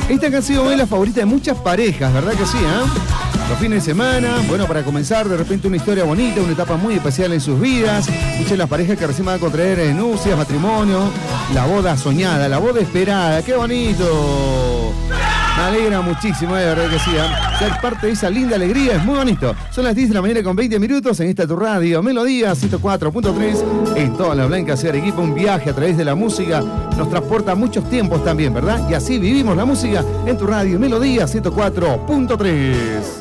Esta canción es la favorita de muchas parejas, ¿verdad que sí, Los fines de semana, bueno, para comenzar de repente una historia bonita, una etapa muy especial en sus vidas. Escuchen las parejas que recién van a contraer nupcias, matrimonio, la boda soñada, la boda esperada, ¡qué bonito! Me alegra muchísimo, de verdad que sí, ser parte de esa linda alegría es muy bonito. Son las 10 de la mañana con 20 minutos en esta tu radio, Melodía 104.3, en toda la blanca ciudad de Arequipa. Un viaje a través de la música nos transporta a muchos tiempos también, ¿verdad? Y así vivimos la música en tu radio, Melodía 104.3.